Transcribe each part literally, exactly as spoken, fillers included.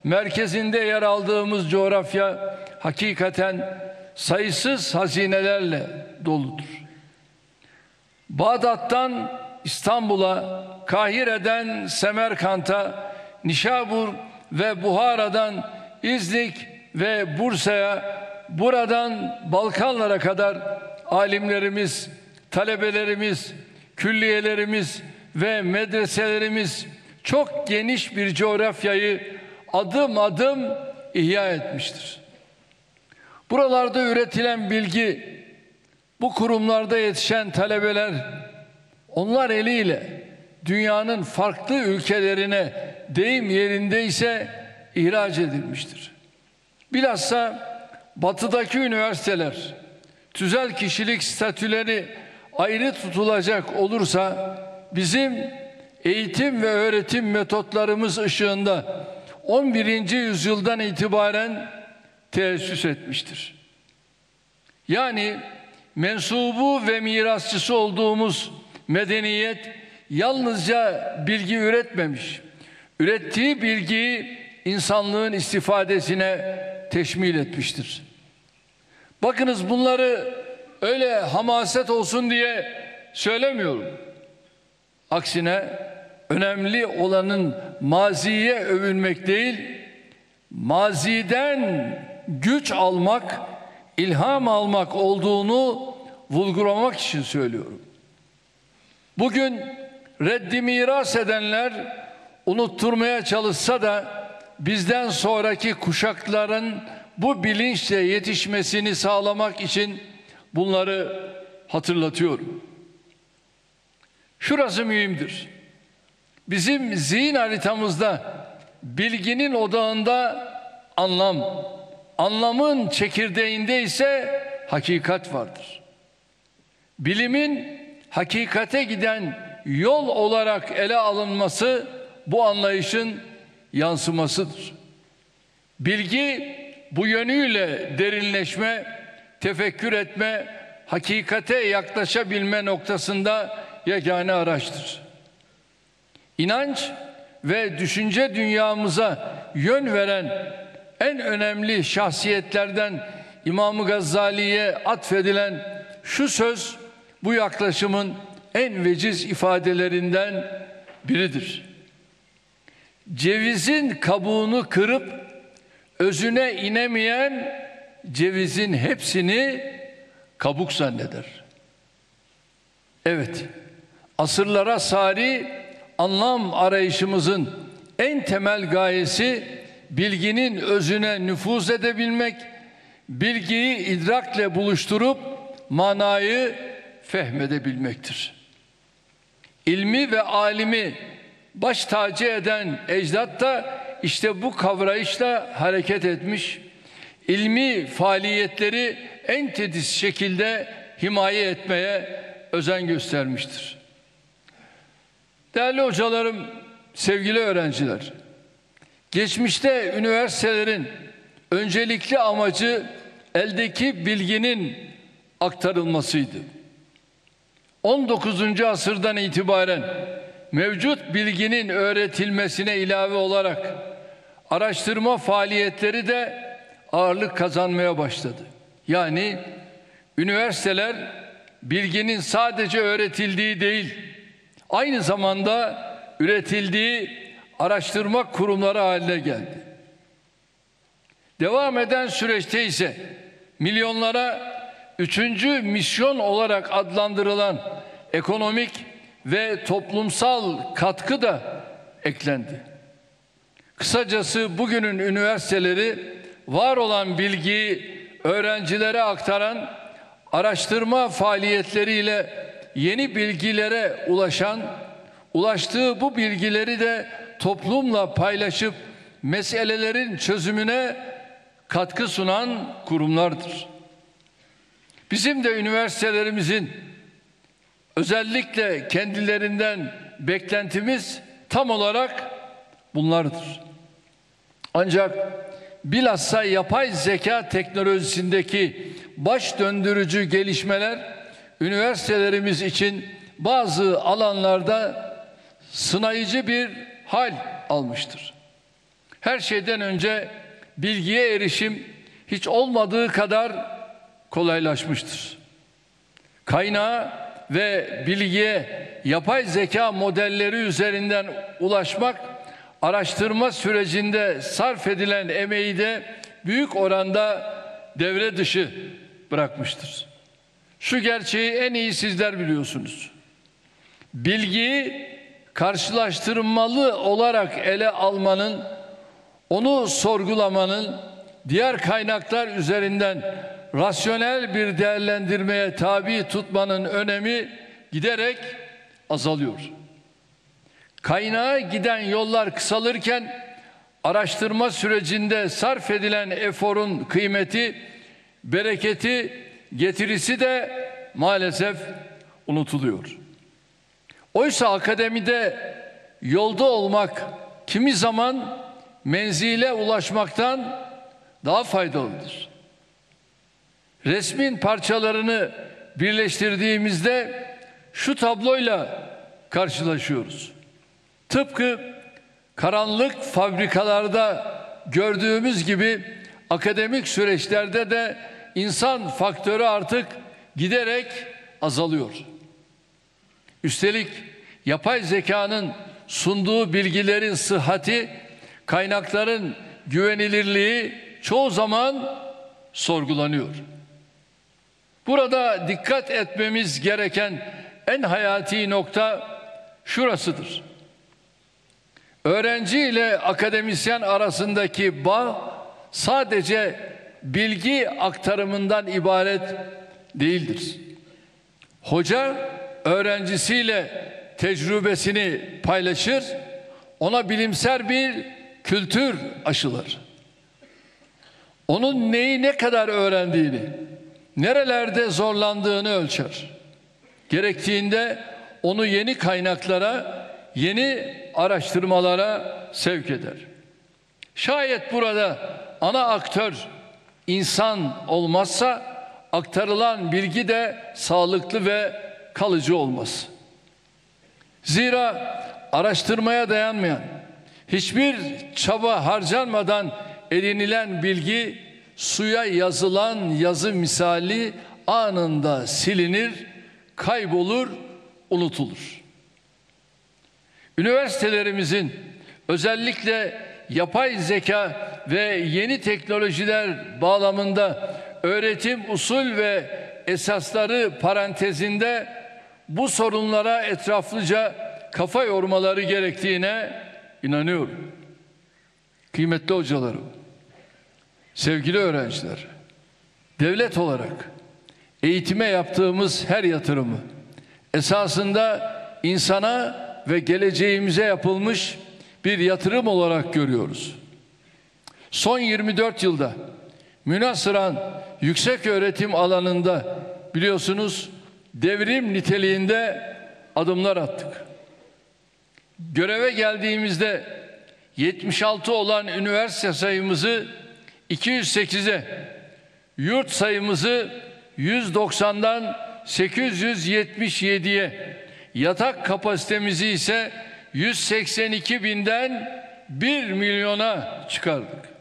merkezinde yer aldığımız coğrafya hakikaten sayısız hazinelerle doludur. Bağdat'tan İstanbul'a, Kahire'den Semerkant'a, Nişabur ve Buhara'dan İznik ve Bursa'ya, buradan Balkanlara kadar alimlerimiz, talebelerimiz, külliyelerimiz ve medreselerimiz çok geniş bir coğrafyayı adım adım ihya etmiştir. Buralarda üretilen bilgi, bu kurumlarda yetişen talebeler, onlar eliyle dünyanın farklı ülkelerine, deyim yerindeyse, ihraç edilmiştir. Bilhassa batıdaki üniversiteler tüzel kişilik statüleri ayrı tutulacak olursa, bizim eğitim ve öğretim metotlarımız ışığında on birinci yüzyıldan itibaren teessüs etmiştir. Yani mensubu ve mirasçısı olduğumuz medeniyet yalnızca bilgi üretmemiş, ürettiği bilgiyi insanlığın istifadesine teşmil etmiştir. Bakınız, bunları öyle hamaset olsun diye söylemiyorum. Aksine önemli olanın maziye övünmek değil, maziden güç almak, ilham almak olduğunu vurgulamak için söylüyorum. Bugün reddi miras edenler unutturmaya çalışsa da bizden sonraki kuşakların bu bilinçle yetişmesini sağlamak için bunları hatırlatıyorum. Şurası mühimdir. Bizim zihin haritamızda bilginin odağında anlam, anlamın çekirdeğinde ise hakikat vardır. Bilimin hakikate giden yol olarak ele alınması bu anlayışın yansımasıdır. Bilgi bu yönüyle derinleşme, tefekkür etme, hakikate yaklaşabilme noktasında yegane araçtır. İnanç ve düşünce dünyamıza yön veren en önemli şahsiyetlerden İmam-ı Gazali'ye atfedilen şu söz, bu yaklaşımın en veciz ifadelerinden biridir. Cevizin kabuğunu kırıp özüne inemeyen cevizin hepsini kabuk zanneder. Evet, asırlara sari anlam arayışımızın en temel gayesi bilginin özüne nüfuz edebilmek, bilgiyi idrakle buluşturup manayı fehmedebilmektir. İlmi ve alimi baş tacı eden ecdat da işte bu kavrayışla hareket etmiş, ilmi faaliyetleri en titiz şekilde himaye etmeye özen göstermiştir. Değerli hocalarım, sevgili öğrenciler, geçmişte üniversitelerin öncelikli amacı eldeki bilginin aktarılmasıydı. on dokuzuncu asırdan itibaren mevcut bilginin öğretilmesine ilave olarak araştırma faaliyetleri de ağırlık kazanmaya başladı. Yani üniversiteler bilginin sadece öğretildiği değil, aynı zamanda üretildiği araştırma kurumları haline geldi. Devam eden süreçte ise milyonlara üçüncü misyon olarak adlandırılan ekonomik ve toplumsal katkı da eklendi. Kısacası bugünün üniversiteleri var olan bilgiyi öğrencilere aktaran, araştırma faaliyetleriyle yeni bilgilere ulaşan, ulaştığı bu bilgileri de toplumla paylaşıp meselelerin çözümüne katkı sunan kurumlardır. Bizim de üniversitelerimizin özellikle kendilerinden beklentimiz tam olarak bunlardır. Ancak bilhassa yapay zeka teknolojisindeki baş döndürücü gelişmeler üniversitelerimiz için bazı alanlarda sınayıcı bir hal almıştır. Her şeyden önce bilgiye erişim hiç olmadığı kadar kolaylaşmıştır. Kaynağa ve bilgiye yapay zeka modelleri üzerinden ulaşmak, araştırma sürecinde sarf edilen emeği de büyük oranda devre dışı bırakmıştır. Şu gerçeği en iyi sizler biliyorsunuz. Bilgiyi karşılaştırmalı olarak ele almanın, onu sorgulamanın, diğer kaynaklar üzerinden rasyonel bir değerlendirmeye tabi tutmanın önemi giderek azalıyor. Kaynağa giden yollar kısalırken araştırma sürecinde sarf edilen eforun kıymeti, bereketi, getirisi de maalesef unutuluyor. Oysa akademide yolda olmak kimi zaman menzile ulaşmaktan daha faydalıdır. Resmin parçalarını birleştirdiğimizde şu tabloyla karşılaşıyoruz. Tıpkı karanlık fabrikalarda gördüğümüz gibi akademik süreçlerde de insan faktörü artık giderek azalıyor. Üstelik yapay zekanın sunduğu bilgilerin sıhhati, kaynakların güvenilirliği çoğu zaman sorgulanıyor. Burada dikkat etmemiz gereken en hayati nokta şurasıdır. Öğrenci ile akademisyen arasındaki bağ sadece bilgi aktarımından ibaret değildir. Hoca öğrencisiyle tecrübesini paylaşır, ona bilimsel bir kültür aşılar. Onun neyi ne kadar öğrendiğini, nerelerde zorlandığını ölçer. Gerektiğinde onu yeni kaynaklara, yeni araştırmalara sevk eder. Şayet burada ana aktör insan olmazsa aktarılan bilgi de sağlıklı ve kalıcı olmaz. Zira araştırmaya dayanmayan, hiçbir çaba harcanmadan edinilen bilgi suya yazılan yazı misali anında silinir, kaybolur, unutulur. Üniversitelerimizin özellikle yapay zeka ve yeni teknolojiler bağlamında öğretim usul ve esasları parantezinde bu sorunlara etraflıca kafa yormaları gerektiğine inanıyorum. Kıymetli hocalarım, sevgili öğrenciler, devlet olarak eğitime yaptığımız her yatırımı esasında insana ve geleceğimize yapılmış bir yatırım olarak görüyoruz. Son yirmi dört yılda münhasıran yüksek öğretim alanında biliyorsunuz devrim niteliğinde adımlar attık. Göreve geldiğimizde yetmiş altı olan üniversite sayımızı iki yüz sekize, yurt sayımızı yüz doksandan sekiz yüz yetmiş yediye, yatak kapasitemizi ise yüz seksen iki binden bir milyona çıkardık.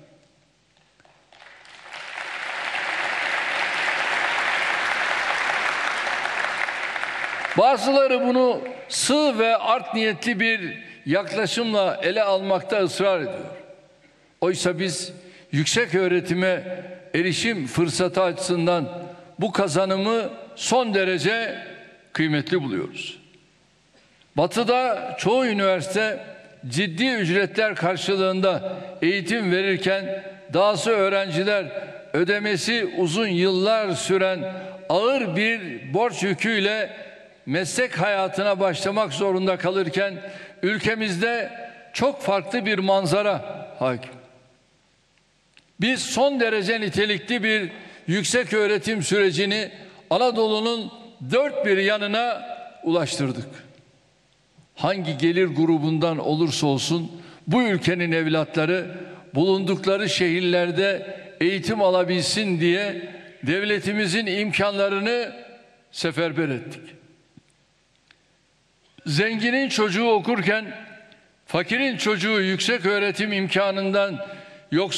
Bazıları bunu sığ ve art niyetli bir yaklaşımla ele almakta ısrar ediyor. Oysa biz yüksek öğretime erişim fırsatı açısından bu kazanımı son derece kıymetli buluyoruz. Batı'da çoğu üniversite ciddi ücretler karşılığında eğitim verirken dahası öğrenciler ödemesi uzun yıllar süren ağır bir borç yüküyle meslek hayatına başlamak zorunda kalırken ülkemizde çok farklı bir manzara hakim. Biz son derece nitelikli bir yüksek öğretim sürecini Anadolu'nun dört bir yanına ulaştırdık. Hangi gelir grubundan olursa olsun bu ülkenin evlatları bulundukları şehirlerde eğitim alabilsin diye devletimizin imkanlarını seferber ettik. Zenginin çocuğu okurken Fakirin çocuğu yüksek öğretim imkanından yoksun